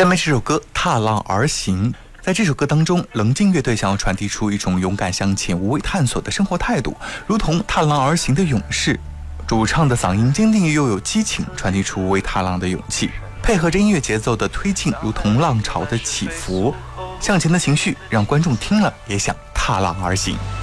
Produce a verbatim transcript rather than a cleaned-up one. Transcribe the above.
下面这首歌《踏浪而行》。在这首歌当中，棱镜乐队想要传递出一种勇敢向前、无畏探索的生活态度，如同踏浪而行的勇士。主唱的嗓音坚定又有激情，传递出为踏浪的勇气，配合着音乐节奏的推进，如同浪潮的起伏，向前的情绪让观众听了也想踏浪而行。